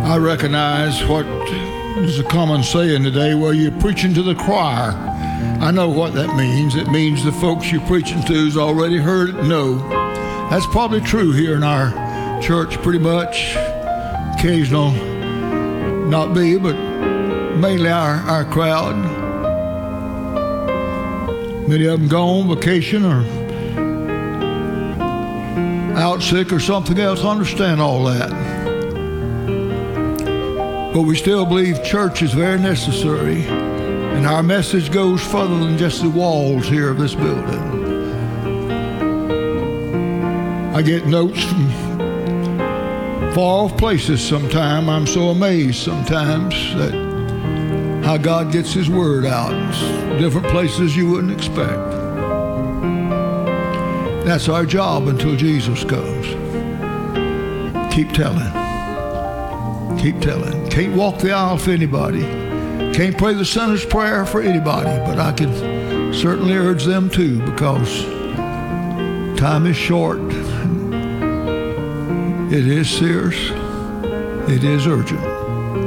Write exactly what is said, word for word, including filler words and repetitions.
I recognize what is a common saying today, well, you're preaching to the choir. I know what that means. It means the folks you're preaching to's already heard it and know. That's probably true here in our church pretty much. Occasional not be, but mainly our, our crowd. Many of them gone on vacation or out sick or something else. I understand all that. But we still believe church is very necessary, and our message goes further than just the walls here of this building. I get notes from far off places sometime. I'm so amazed sometimes that how God gets his word out. Different places you wouldn't expect. That's our job until Jesus comes. Keep telling. Keep telling. Can't walk the aisle for anybody. Can't pray the sinner's prayer for anybody, but I can certainly urge them too, because time is short. It is serious. It is urgent.